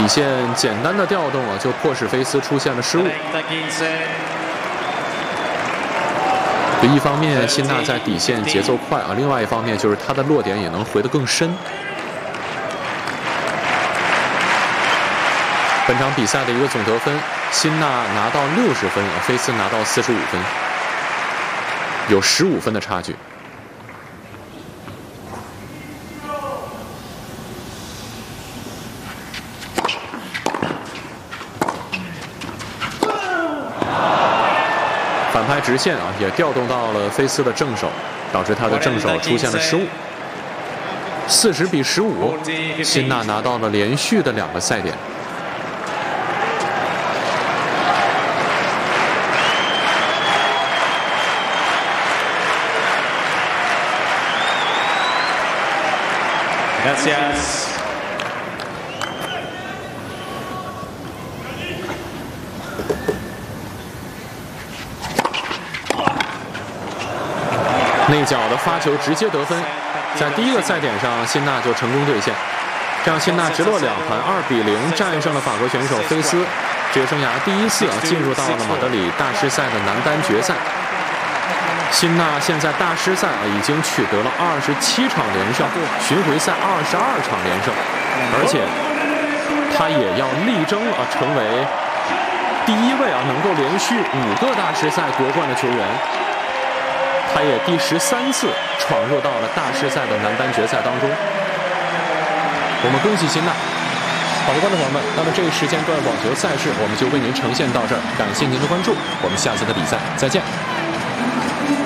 线简单的调动啊，就迫使菲斯出现了失误。一方面，辛纳在底线节奏快啊，另外一方面就是他的落点也能回得更深。本场比赛的一个总得分，辛纳拿到60分，菲斯拿到45分，有15分的差距。反拍直线啊，也调动到了菲斯的正手，导致他的正手出现了失误。40比15，辛纳拿到了连续的2个赛点。 Gracias。 内角的发球直接得分，在第一个赛点上，辛纳就成功兑现，这样辛纳直落2盘2比0战胜了法国选手菲斯，职业生涯第1次进入到了马德里大师赛的男单决赛。辛纳现在大师赛已经取得了27场连胜，巡回赛22场连胜，而且他也要力争成为第1位能够连续5个大师赛夺冠的球员。他也第13次闯入到了大师赛的男单决赛当中。我们恭喜辛纳。好的，观众朋友们，那么这一时间段网球赛事我们就为您呈现到这儿，感谢您的关注，我们下次的比赛再见。